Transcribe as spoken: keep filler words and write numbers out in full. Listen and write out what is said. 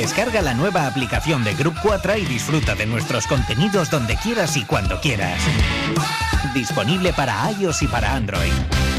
Descarga la nueva aplicación de Grup cuatro y disfruta de nuestros contenidos donde quieras y cuando quieras. Disponible para iOS y para Android.